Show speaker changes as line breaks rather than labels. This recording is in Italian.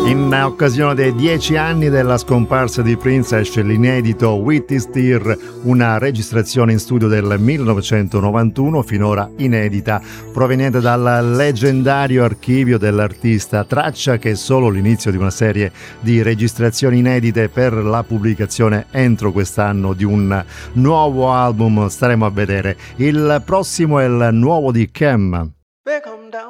In occasione dei 10 anni della scomparsa di Prince esce l'inedito Witty Steer, una registrazione in studio del 1991 finora inedita, proveniente dal leggendario archivio dell'artista, traccia che è solo l'inizio di una serie di registrazioni inedite per la pubblicazione entro quest'anno di un nuovo album. Staremo a vedere. Il prossimo è il nuovo di Kem.